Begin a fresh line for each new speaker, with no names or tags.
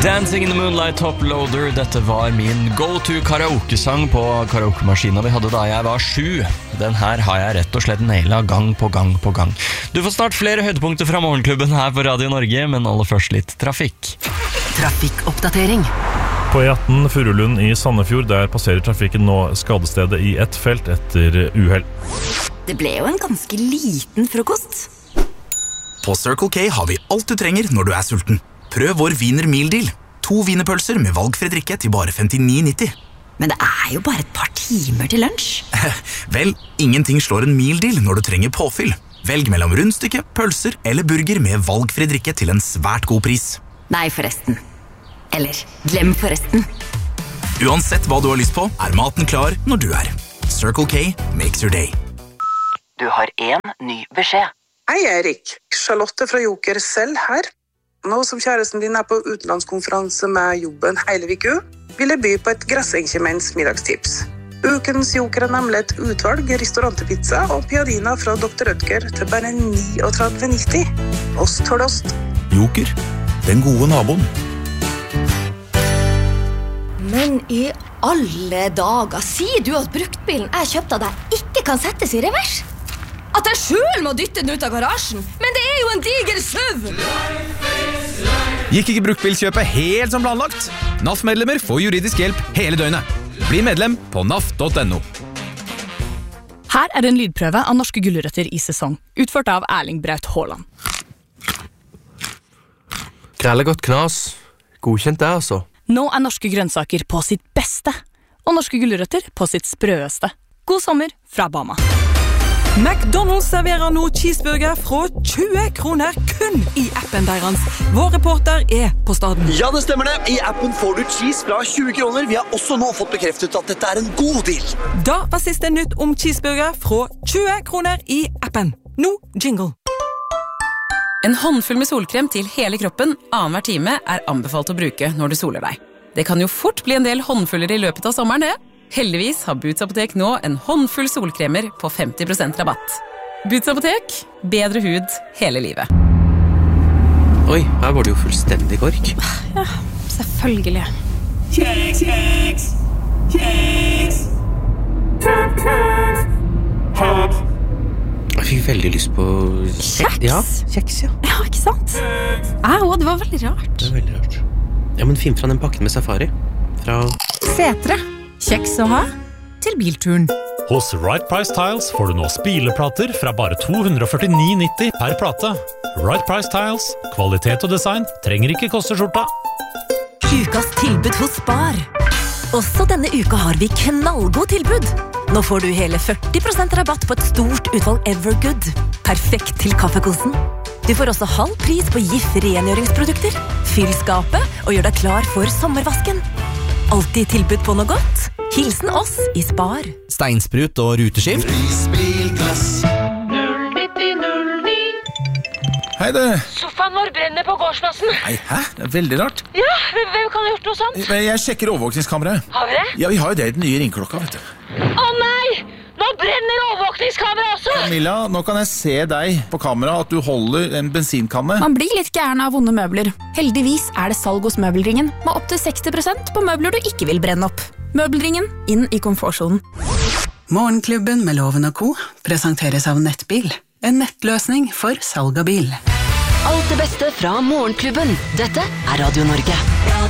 Dancing in the Moonlight Top Loader. Dette var min go-to karaoke-sang på karaoke-maskinen vi hadde da jeg var 7. Den her har jeg rett og slett nailet gang på gang på gang. Du får snart flere høydepunkter fra Morgenklubben her på Radio Norge, men aller først litt trafikk.
Trafikkoppdatering.
På E18 Furulund i Sandefjord, der passerer trafikken nå skadestedet i ett felt etter uheld.
Det ble jo en ganske liten frokost.
På Circle K har vi alt du trenger når du er sulten. Prøv vår Wiener Meal Deal. 2 wienerpølser med valgfri drikke til bare 59,90.
Men det er jo bare et par timer til lunsj.
Vel, ingenting slår en meal deal når du trenger påfyll. Velg mellom rundstykke, pølser eller burger med valgfri drikke til en svært god pris.
Nei, forresten. Eller, glem forresten.
Uansett hva du har lyst på, er maten klar når du er. Circle K makes your day.
Du har en ny beskjed.
Hei, Erik. Charlotte fra Joker selv her. Nå som kjæresten din er på utenlandskonferanse med jobben hele uka, vil jeg by på et Grassenkjemenns middagstips. Ukens Joker er nemlig et utvalg restaurantpizza og piadina fra Dr. Rødger til bare 39,90. Ost for ost.
Joker, den gode naboen.
Men i alle dager, sier du at bruktbilen jeg kjøpte av deg ikke kan settes i revers? At jeg selv må dytte den ut av garasjen? Men det er jo en diger SUV!
Gikk ikke bruktbilkjøpet helt som planlagt? NAF-medlemmer får juridisk hjelp hele døgnet. Bli medlem på naf.no.
Her er en lydprøve av norske gulrøtter i sesong, utført av Erling Braut Haaland.
Grellegodt knas. Godkjent det, altså.
Nå er norske grønnsaker på sitt beste, og norske gulrøtter på sitt sprøeste. God sommer fra Bama.
McDonald's serverer nå cheeseburger fra 20 kroner kun i appen deres. Vår reporter er på staden.
Ja, det stemmer det. I appen får du cheese fra 20 kroner. Vi har også nå fått bekreftet at dette er en god deal.
Da var siste nytt om cheeseburger fra 20 kroner i appen. Nå jingle.
En håndfull med solkrem til hele kroppen annenhver time er anbefalt å bruke når du soler deg. Det kan jo fort bli en del håndfuller i løpet av sommeren, det. Heldigvis har Boots Apotek nå en håndfull solkremer på 50% rabatt. Boots Apotek, bedre hud hele livet.
Oi, her var det jo fullstendig kork.
Ja, selvfølgelig.
Kjeks, kjeks, kjeks. Kjeks.
Jeg fikk veldig lyst på
Kjeks?
Ja, kjeks, ja.
Ja, ikke sant? Det var veldig rart.
Det er veldig rart. Ja, men finn fra den pakken med safari. Fra
Setre. Kjeks å ha til bilturen.
Hos Right Price Tiles får du nå spileplater fra bare 249,90 per plate. Right Price Tiles, kvalitet og design trenger ikke koste skjorta.
Ukas tilbud hos Spar. Også denne uka har vi knallgod tilbud. Nå får du hele 40% rabatt på et stort utvalg Evergood. Perfekt til kaffekosen. Du får også halv pris på GIF-rengjøringsprodukter. Fyll skapet og gjør deg klar for sommervasken. Alltid tilbud på noe godt. Hilsen oss i Spar.
Steinsprut og ruteskift.
Prisbilglass.
09009.
Hei det.
Sofaen vår brenner på gårdsplassen.
Nei, hæ? Det er veldig rart.
Ja, hvem kan ha gjort noe sånt?
Jeg sjekker overvåkningskameraet.
Har vi det?
Ja, vi har jo det i den nye ringklokka, vet du.
Å nei! Nå brenner overvåkningskameraet også!
Camilla, nå kan jeg se deg på kamera at du holder en bensinkanne.
Man blir litt gæren av vonde møbler. Heldigvis er det salg hos Møbelringen, med opp til 60% på møbler du ikke vil brenne opp. Møbelringen, inn i komfortsonen.
Morgenklubben med Loven og Co. presenteres av Nettbil. En nettløsning for salg av bil.
Alt det beste fra Morgenklubben. Dette er Radio Norge.